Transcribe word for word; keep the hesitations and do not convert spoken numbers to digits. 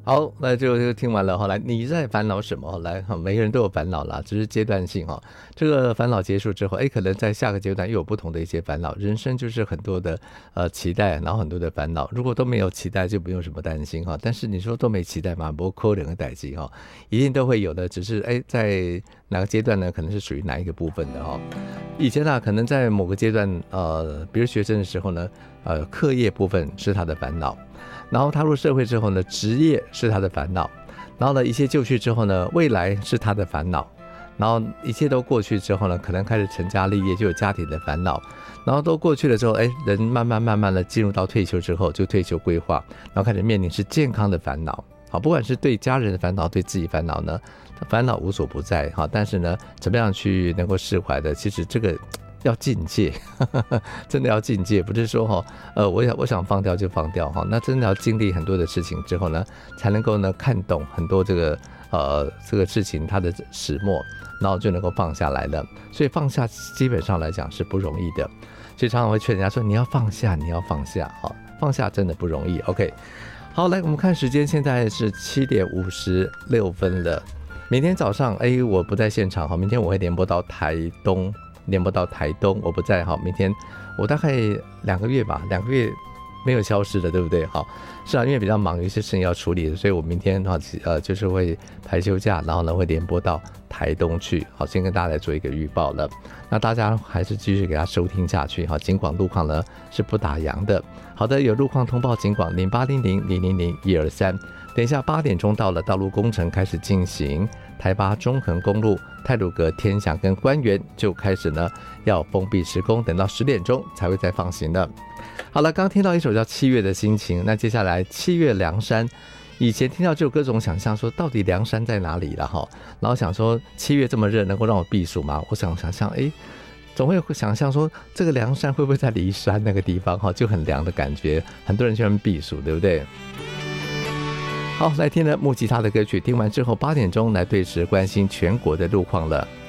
好，那就就听完了。后来你在烦恼什么？来，每个人都有烦恼啦，只是阶段性哈。这个烦恼结束之后，哎，可能在下个阶段又有不同的一些烦恼。人生就是很多的呃期待，然后很多的烦恼。如果都没有期待，就不用什么担心哈。但是你说都没期待嘛，不可能的代际哈，一定都会有的。只是哎，在哪个阶段呢？可能是属于哪一个部分的哈。以前啊，可能在某个阶段，呃，比如学生的时候呢，呃，课业部分是他的烦恼。然后踏入社会之后呢，职业是他的烦恼，然后呢一切就绪之后呢，未来是他的烦恼，然后一切都过去之后呢，可能开始成家立业，就有家庭的烦恼，然后都过去了之后，哎，人慢慢慢慢的进入到退休之后，就退休规划，然后开始面临是健康的烦恼。好，不管是对家人的烦恼，对自己烦恼呢，烦恼无所不在哈，但是呢，怎么样去能够释怀的，其实这个要境界，呵呵，真的要境界，不是说哈，呃，我想我想放掉就放掉哈，那真的要经历很多的事情之后呢，才能够呢看懂很多这个呃这个事情它的始末，然后就能够放下来了。所以放下基本上来讲是不容易的，所以常常会劝人家说你要放下，你要放下，哈，放下真的不容易。OK， 好，来我们看时间，现在是七点五十六分了。明天早上，哎，我不在现场哈，明天我会联播到台东。联播到台东，我不在哈。明天我大概两个月吧，两个月没有消失的，对不对？好，是啊，因为比较忙，有一些事情要处理，所以我明天哈呃就是会排休假，然后呢会联播到台东去。好，先跟大家来做一个预报了。那大家还是继续给他收听下去哈。尽管路况呢是不打烊的。好的，有路况通报，尽管零八零零零零零一二三。等一下八点钟到了，道路工程开始进行。台八中横公路太鲁阁天祥跟官园就开始呢要封闭施工，等到十点钟才会再放行的。好了，刚听到一首叫七月的心情，那接下来七月凉山，以前听到就有各种想象说到底凉山在哪里了哈，然后想说七月这么热能够让我避暑吗？我想想象哎，总会想象说这个凉山会不会在梨山那个地方哈，就很凉的感觉，很多人喜欢避暑，对不对？好，来听了木吉他的歌曲，听完之后八点钟来对时关心全国的路况了。